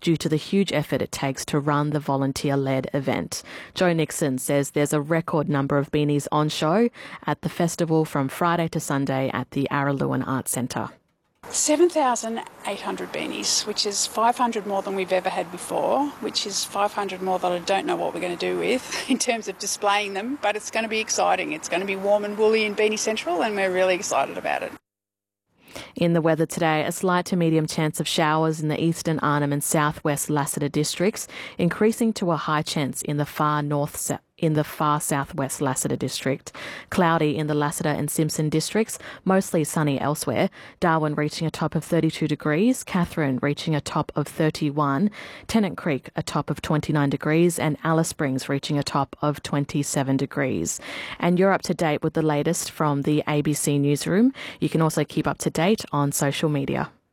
due to the huge effort it takes to run the volunteer-led event. Joe Nixon says there's a record number of beanies on show at the festival from Friday to Sunday at the Araluen Arts Centre. 7,800 beanies, which is 500 more than we've ever had before, which is 500 more that I don't know what we're going to do with in terms of displaying them, but it's going to be exciting. It's going to be warm and woolly in Beanie Central, and we're really excited about it. In the weather today, a slight to medium chance of showers in the eastern Arnhem and southwest Lassiter districts, increasing to a high chance in the far southwest Lassiter district. Cloudy in the Lassiter and Simpson districts, mostly sunny elsewhere. Darwin reaching a top of 32 degrees, Katherine reaching a top of 31, Tennant Creek a top of 29 degrees, and Alice Springs reaching a top of 27 degrees. And you're up to date with the latest from the ABC Newsroom. You can also keep up to date on social media.